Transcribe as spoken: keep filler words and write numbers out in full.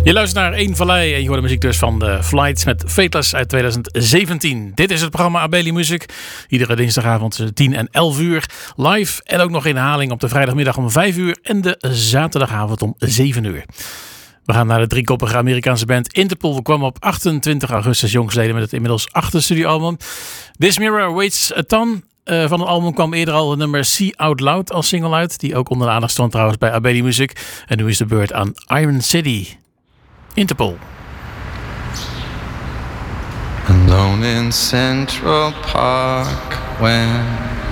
Je luistert naar één Vallei en je hoort de muziek dus van de Flights met Fateless uit twintig zeventien. Dit is het programma Abeli Music. Iedere dinsdagavond tussen tien en elf uur live. En ook nog in herhaling op de vrijdagmiddag om vijf uur en de zaterdagavond om zeven uur. We gaan naar de driekoppige Amerikaanse band Interpol. We kwamen op achtentwintig augustus jongsleden met het inmiddels achtste studioalbum. This Mirror Weighs a Ton. Uh, van het album kwam eerder al het nummer See Out Loud als single uit. Die ook onder de aandacht stond trouwens bij Abeli Music. En nu is de beurt aan Iron City. Interpol. Alone in Central Park when